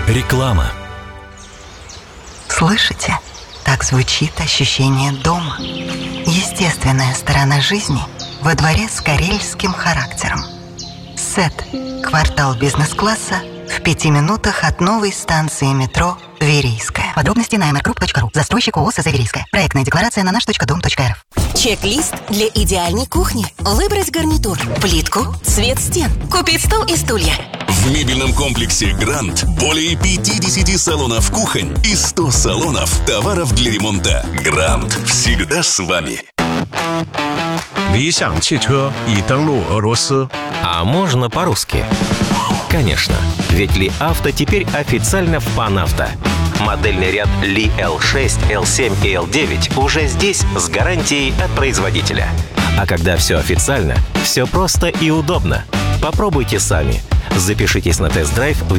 Реклама. Слышите? Так звучит ощущение дома. Естественная сторона жизни во дворе с карельским характером. СЭТ. Квартал бизнес-класса в 5 минутах от новой станции метро Верийская. Подробности на mrgroup.ru. Застройщик ООО «СЗ Верийская». Проектная декларация на наш.дом.рф. Чек-лист для идеальной кухни. Выбрать гарнитур, плитку, цвет стен, купить стол и стулья. В мебельном комплексе «Грант» более 50 салонов кухонь и 100 салонов товаров для ремонта. «Грант» всегда с вами. 理想汽车已登陆俄罗斯。 А можно по-русски? Конечно, ведь Ли Авто теперь официально в Панавто. Модельный ряд Ли L6, L7 и L9 уже здесь с гарантией от производителя. А когда все официально, все просто и удобно. Попробуйте сами. Запишитесь на тест-драйв в